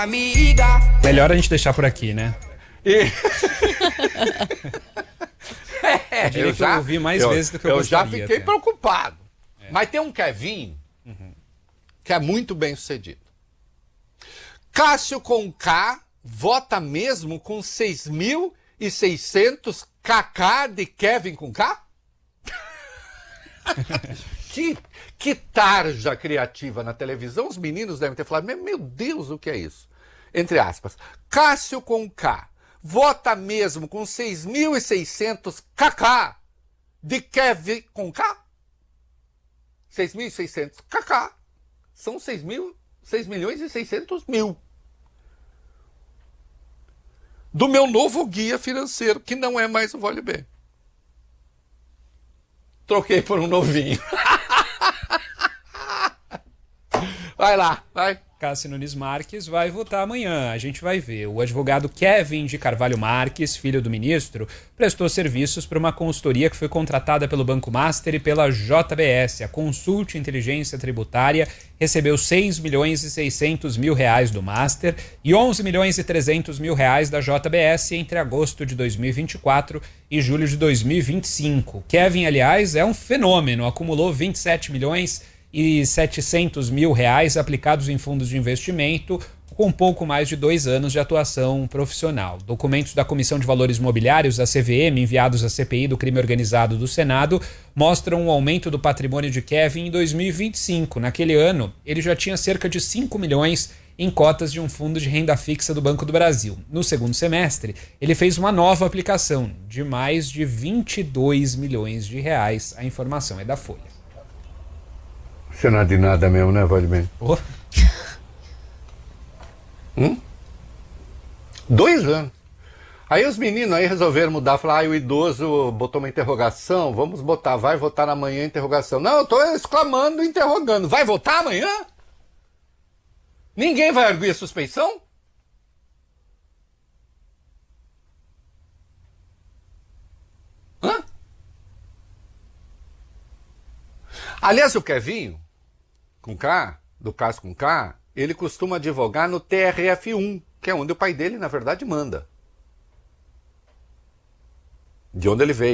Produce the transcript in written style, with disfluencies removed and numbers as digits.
Amiga. Melhor a gente deixar por aqui, né? Eu diria que eu ouvi mais vezes do que eu gostaria. Eu já fiquei até preocupado. Mas tem um Kevin que é muito bem sucedido. Cássio com K vota mesmo com 6.600 kk de Kevin com K? Que tarja criativa na televisão. Os meninos devem ter falado, meu Deus, o que é isso? Entre aspas, Cássio com K vota mesmo com 6.600 kk de Kevin com K? 6.600 kk são 6.600.000 do meu novo guia financeiro, que não é mais o Vale Bem. Troquei por um novinho. Vai lá, vai. Cássio Nunes Marques vai votar amanhã. A gente vai ver. O advogado Kevin de Carvalho Marques, filho do ministro, prestou serviços para uma consultoria que foi contratada pelo Banco Master e pela JBS. A Consult Inteligência Tributária recebeu 6.600.000 reais do Master e 11.300.000 reais da JBS entre agosto de 2024 e julho de 2025. Kevin, aliás, é um fenômeno. Acumulou 27.700.000 reais aplicados em fundos de investimento, com pouco mais de 2 anos de atuação profissional. Documentos da Comissão de Valores Mobiliários, a CVM, enviados à CPI do Crime Organizado do Senado, mostram um aumento do patrimônio de Kevin em 2025. Naquele ano, ele já tinha cerca de 5 milhões em cotas de um fundo de renda fixa do Banco do Brasil. No segundo semestre, ele fez uma nova aplicação de mais de 22 milhões de reais. A informação é da Folha. Você não é de nada mesmo, né, Vale Bem? Oh. 2 anos. Aí os meninos aí resolveram mudar, falaram, o idoso botou uma interrogação, vamos botar, vai votar amanhã, interrogação. Não, eu estou exclamando, interrogando. Vai votar amanhã? Ninguém vai arguir a suspeição? Hã? Aliás, o Kevinho, com K, do Cássio com K, ele costuma advogar no TRF1, que é onde o pai dele, na verdade, manda. De onde ele veio.